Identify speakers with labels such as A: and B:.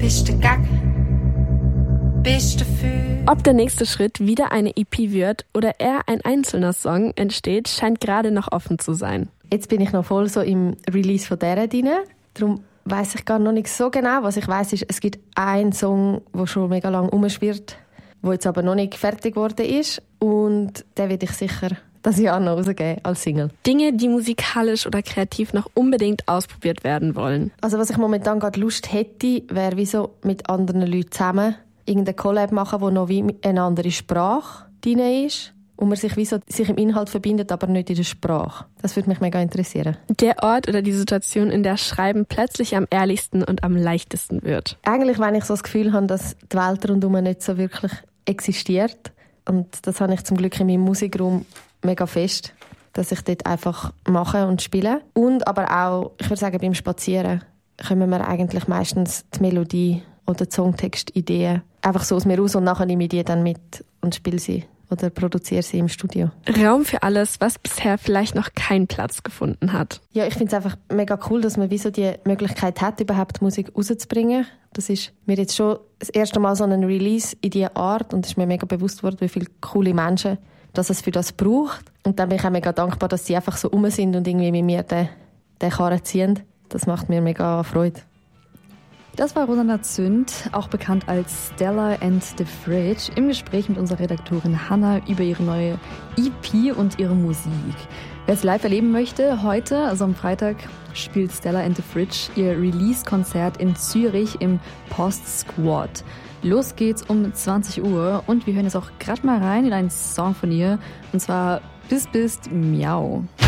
A: Bist du dagegen? Bist du dafür?
B: Ob der nächste Schritt wieder eine EP wird oder eher ein einzelner Song entsteht, scheint gerade noch offen zu sein.
C: Jetzt bin ich noch voll so im Release von dieser drin. Darum weiss ich gar noch nicht so genau. Was ich weiss ist, es gibt einen Song, der schon mega lang rumschwirrt, der jetzt aber noch nicht fertig geworden ist. Und den werde ich sicher das Jahr noch rausgeben als Single.
B: Dinge, die musikalisch oder kreativ noch unbedingt ausprobiert werden wollen.
C: Also was ich momentan gerade Lust hätte, wäre wie so mit anderen Leuten zusammen irgendeine Collab machen, wo noch wie eine andere Sprache drin ist. Und man sich wie so sich im Inhalt verbindet, aber nicht in der Sprache. Das würde mich mega interessieren.
B: Der Ort oder die Situation, in der Schreiben plötzlich am ehrlichsten und am leichtesten wird.
C: Eigentlich, wenn ich so das Gefühl habe, dass die Welt rundherum nicht so wirklich existiert. Und das habe ich zum Glück in meinem Musikraum mega fest, dass ich dort einfach mache und spiele. Und aber auch, ich würde sagen, beim Spazieren kommen mir eigentlich meistens die Melodie oder die Songtext-Ideen einfach so aus mir raus und nachher nehme ich die dann mit und spiele sie oder produziere sie im Studio.
B: Raum für alles, was bisher vielleicht noch keinen Platz gefunden hat.
C: Ja, ich finde es einfach mega cool, dass man wie so die Möglichkeit hat, überhaupt Musik rauszubringen. Das ist mir jetzt schon das erste Mal so ein Release in dieser Art und es ist mir mega bewusst worden, wie viele coole Menschen dass es für das braucht. Und dann bin ich auch mega dankbar, dass sie einfach so rum sind und irgendwie mit mir den Karren ziehen. Das macht mir mega Freude.
D: Das war Rosanna Zünd, auch bekannt als Stella and the Fridge, im Gespräch mit unserer Redaktorin Hannah über ihre neue EP und ihre Musik. Wer es live erleben möchte, heute, also am Freitag, spielt Stella and the Fridge ihr Release-Konzert in Zürich im Post Squad. Los geht's um 20 Uhr und wir hören jetzt auch gerade mal rein in einen Song von ihr, und zwar Bis Bist Miau.